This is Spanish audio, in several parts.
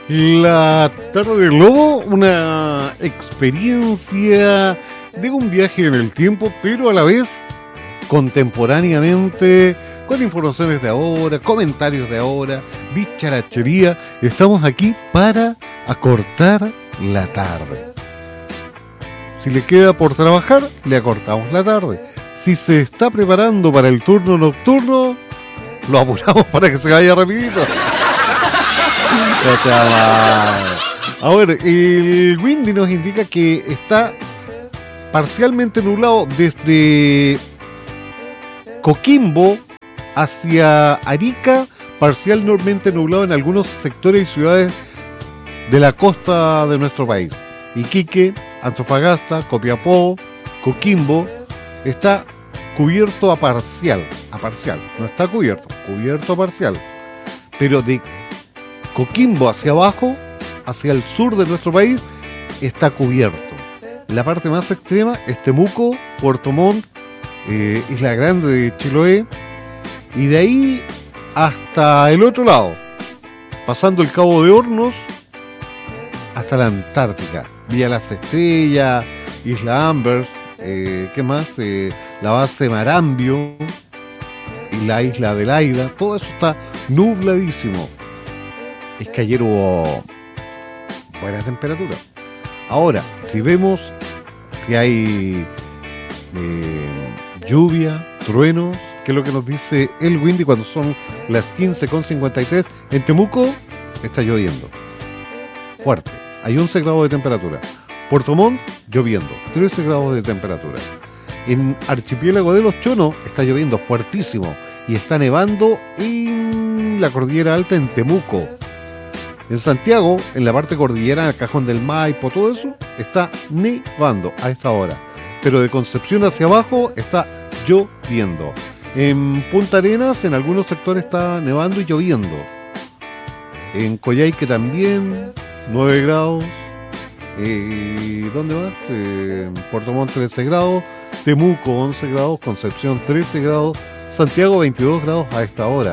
La tarde del lobo, una experiencia de un viaje en el tiempo, pero a la vez contemporáneamente, con informaciones de ahora, comentarios de ahora, dicharachería. Estamos aquí para acortar la tarde. Si le queda por trabajar, le acortamos la tarde. Si se está preparando para el turno nocturno, lo apuramos para que se vaya rapidito. A ver, el Windy nos indica que está parcialmente nublado desde Coquimbo hacia Arica, parcialmente nublado en algunos sectores y ciudades de la costa de nuestro país. Iquique, Antofagasta, Copiapó, Coquimbo, está cubierto a parcial, no está cubierto a parcial, pero de Coquimbo hacia abajo, hacia el sur de nuestro país, está cubierto. La parte más extrema es Temuco, Puerto Montt, Isla Grande de Chiloé, y de ahí hasta el otro lado, pasando el Cabo de Hornos, hasta la Antártica, Villa Las Estrellas, Isla Ambers, ¿qué más? La base Marambio y la isla de Laida, todo eso está nubladísimo. Es que ayer hubo buena temperatura. Ahora, si vemos si hay lluvia, truenos, que es lo que nos dice el Windy cuando son las 15:53, en Temuco está lloviendo fuerte, hay 11 grados de temperatura. Puerto Montt, lloviendo, 13 grados de temperatura. En Archipiélago de los Chonos está lloviendo fuertísimo y está nevando en la cordillera alta en Temuco. En Santiago, en la parte cordillera, en el Cajón del Maipo, todo eso, está nevando a esta hora. Pero de Concepción hacia abajo está lloviendo. En Punta Arenas, en algunos sectores está nevando y lloviendo. En Coyhaique también, 9 grados. ¿Dónde más? En Puerto Montt 13 grados. Temuco 11 grados. Concepción 13 grados. Santiago 22 grados a esta hora.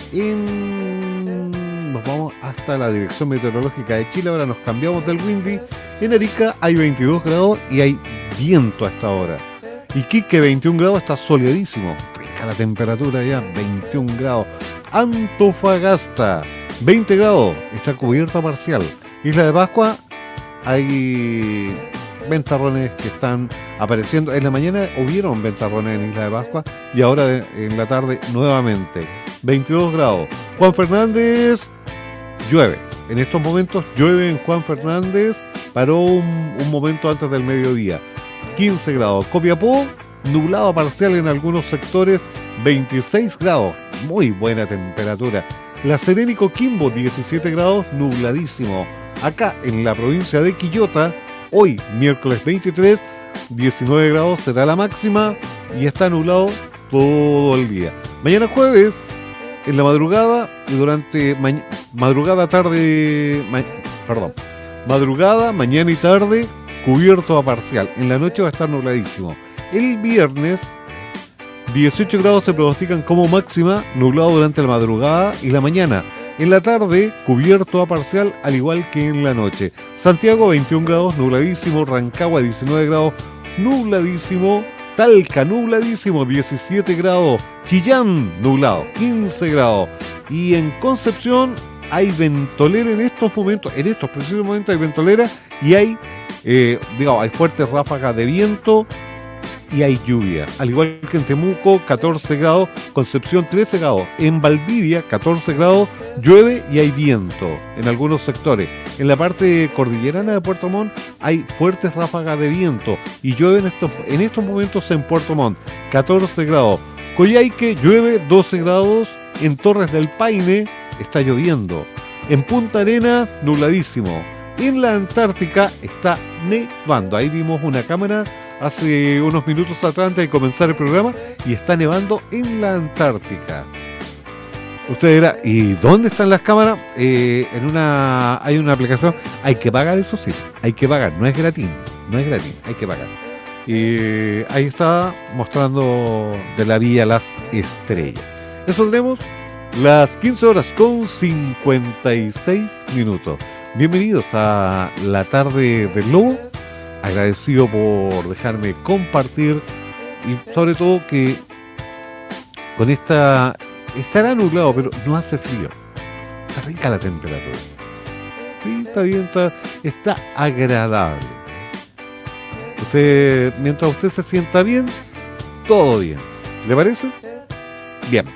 Nos vamos hasta la Dirección Meteorológica de Chile. Ahora nos cambiamos del Windy. En Arica hay 22 grados y hay viento a esta hora. Iquique 21 grados, está soleadísimo. Rica la temperatura ya, 21 grados. Antofagasta 20 grados, está cubierta parcial. Isla de Pascua hay ventarrones que están apareciendo. En la mañana hubieron ventarrones en Isla de Pascua y ahora en la tarde nuevamente. 22 grados. Juan Fernández, llueve. En estos momentos llueve en Juan Fernández. Paró un momento antes del mediodía. 15 grados. Copiapó, nublado parcial en algunos sectores. 26 grados. Muy buena temperatura. La Serena y Coquimbo, 17 grados, nubladísimo. Acá en la provincia de Quillota, hoy, miércoles 23, 19 grados será la máxima y está nublado todo el día. Mañana jueves, en la madrugada y durante madrugada, mañana y tarde, cubierto a parcial. En la noche va a estar nubladísimo. El viernes, 18 grados se pronostican como máxima, nublado durante la madrugada y la mañana. En la tarde, cubierto a parcial, al igual que en la noche. Santiago, 21 grados, nubladísimo. Rancagua, 19 grados, nubladísimo. Talca, nubladísimo, 17 grados. Chillán, nublado, 15 grados. Y en Concepción hay ventolera en estos precisos momentos hay ventolera y hay, hay fuertes ráfagas de viento y hay lluvia. Al igual que en Temuco, 14 grados, Concepción 13 grados. En Valdivia, 14 grados, llueve y hay viento en algunos sectores. En la parte cordillerana de Puerto Montt hay fuertes ráfagas de viento y llueve en estos momentos en Puerto Montt, 14 grados. Coyhaique, llueve, 12 grados. En Torres del Paine está lloviendo. En Punta Arenas, nubladísimo. En la Antártica está nevando. Ahí vimos una cámara hace unos minutos atrás antes de comenzar el programa y está nevando en la Antártica. Usted dirá, ¿y dónde están las cámaras? Hay una aplicación, hay que pagar, eso sí, hay que pagar, no es gratis, hay que pagar. Y ahí está mostrando de la Villa Las Estrellas. Eso tenemos Las 15 horas con 56 minutos. Bienvenidos a la tarde del Lobo. Agradecido por dejarme compartir y sobre todo que con esta estará nublado, pero no hace frío. Está rica la temperatura. Sí, está bien, está agradable. Mientras usted se sienta bien, todo bien. ¿Le parece? Bien.